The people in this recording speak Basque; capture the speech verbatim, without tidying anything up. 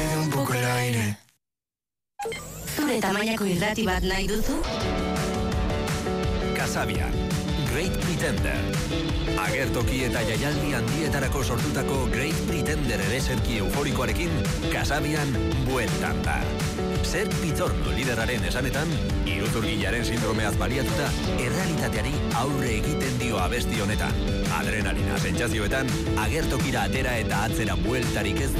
dé un poco el aire. Zure tamainako irrati bat nahi duzu? Kasabian, Great Pretender. Agertoki eta jaialdi handietarako sortutako Great Pretender ereserki euforikoarekin, Kasabian bueltan da. Zer Pitorno lideraren esanetan, iruzurgilaren sindromeaz baliatuta, errealitateari aurre egiten dio abesti honetan. Adrenalina sentsazioetan, agertokira atera eta atzera bueltarik ez